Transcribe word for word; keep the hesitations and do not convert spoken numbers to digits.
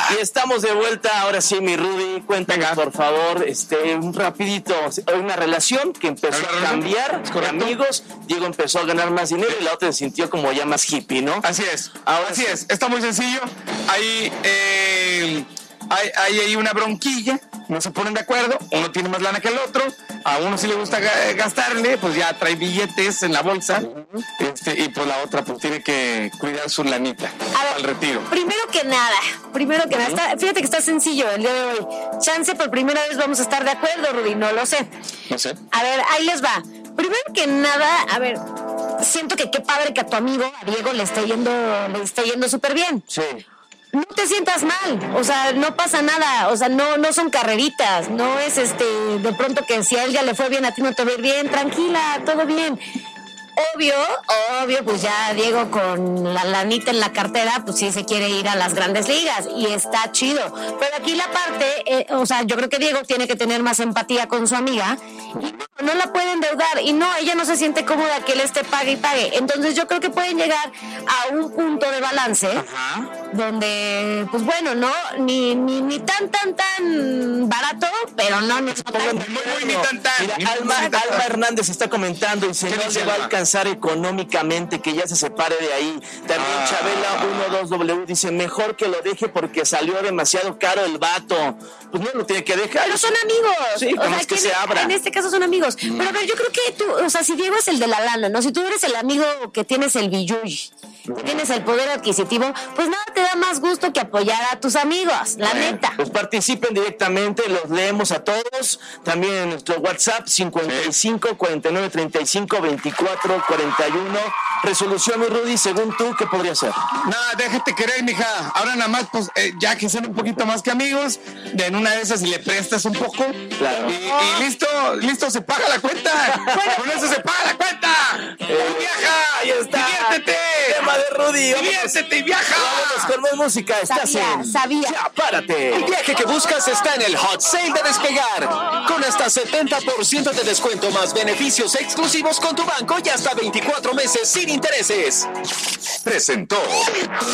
Y estamos de vuelta, ahora sí, mi Rudy, cuéntanos, por favor, este, un rapidito, una relación que empezó a cambiar, de amigos, Diego empezó a ganar más dinero y la otra se sintió como ya más hippie, ¿no? Así es, ahora así sí. es, está muy sencillo, hay, eh, hay, hay, hay una bronquilla, no se ponen de acuerdo, uno tiene más lana que el otro, a uno sí le gusta gastarle, pues ya trae billetes en la bolsa, este, y pues la otra pues tiene que cuidar su lanita al retiro. Primero que nada, primero que nada, está, fíjate que está sencillo el día de hoy. Chance por primera vez vamos a estar de acuerdo, Rudy, no lo sé. No sé. A ver, ahí les va. Primero que nada, a ver, siento que qué padre que a tu amigo, a Diego, le esté yendo, le esté yendo súper bien. Sí. No te sientas mal, o sea, no pasa nada, o sea, no, no son carreritas, no es este, de pronto que si a él ya le fue bien, a ti no te va a ir bien, tranquila, todo bien. Obvio, obvio, pues ya Diego con la lanita en la cartera, pues sí se quiere ir a las grandes ligas y está chido. Pero aquí la parte, eh, o sea, yo creo que Diego tiene que tener más empatía con su amiga y no, no la puede endeudar y no, ella no se siente cómoda que él esté pague y pague. Entonces yo creo que pueden llegar a un punto de balance. Ajá. Donde, pues bueno, no, ni, ni, ni tan, tan, tan barato, pero no, no, no tan, muy, muy, ni tan, tan. Mira, ni Alma, muy, tan, tan. Alma Hernández está comentando y se no se va a alcanzar económicamente, que ya se separe de ahí. También ah. Chabela uno dos W dice, mejor que lo deje porque salió demasiado caro el vato. Pues no lo tiene que dejar. Pero son amigos. Sí, o sea, que, que se en, abra. En este caso son amigos. Mm. Pero a ver, yo creo que tú, o sea, si Diego es el de la lana, ¿no? Si tú eres el amigo que tienes el billuy, que tienes el poder adquisitivo, pues nada te da más gusto que apoyar a tus amigos, la bueno, neta. Pues participen directamente, los leemos a todos, también en nuestro WhatsApp cincuenta y cinco, cuarenta y nueve, treinta y cinco, veinticuatro, cuarenta y uno. Resolución, mi Rudy, según tú, ¿qué podría ser? Nada, déjate querer, mija. Ahora nada más, pues, eh, ya que sean un poquito más que amigos, de en una de esas y le prestas un poco. Claro. Y, y listo, listo, se paga la cuenta. Con eso se paga la cuenta. Eh, ¡Viaja! Ahí está. ¡Diviértete! Tema de Rudy. ¡Diviértete y viaja! Vámonos con más música. Estás sabía, en... sabía. Ya, párate. El viaje que buscas está en el Hot Sale de Despegar. Con hasta setenta por ciento de descuento más beneficios exclusivos con tu banco y hasta veinticuatro meses sin intereses. Presentó